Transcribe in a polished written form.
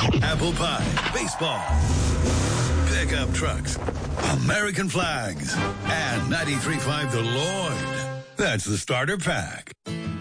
apple pie, baseball, pickup trucks, American flags, and 93.5 The Lloyd. That's the starter pack.